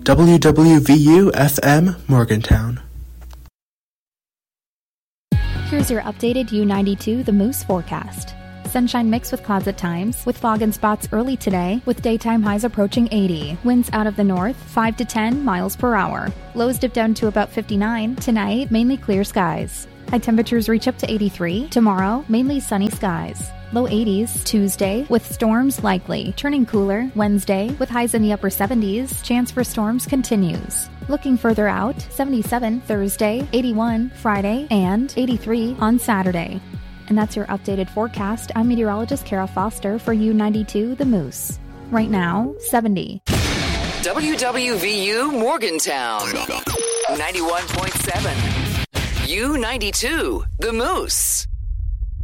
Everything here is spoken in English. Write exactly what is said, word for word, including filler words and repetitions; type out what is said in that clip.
W W V U F M Morgantown. Here's your updated U ninety-two The Moose forecast. Sunshine mixed with clouds at times, with fog and spots early today, with daytime highs approaching eighty. Winds out of the north, five to ten miles per hour. Lows dip down to about fifty-nine. Tonight, mainly clear skies. High temperatures reach up to eighty-three. Tomorrow, mainly sunny skies. Low eighties Tuesday, with storms likely. Turning cooler Wednesday, with highs in the upper seventies. Chance for storms continues. Looking further out, seventy-seven Thursday, eighty-one Friday, and eighty-three on Saturday. And that's your updated forecast. I'm meteorologist Kara Foster for U ninety-two The Moose. Right now, seventy. W W V U Morgantown, ninety-one point seven. U ninety-two The Moose.